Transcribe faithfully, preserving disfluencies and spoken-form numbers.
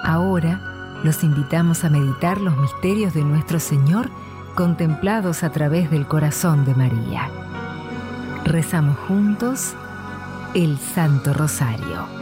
Ahora los invitamos a meditar los misterios de nuestro Señor contemplados a través del corazón de María. Rezamos juntos el Santo Rosario.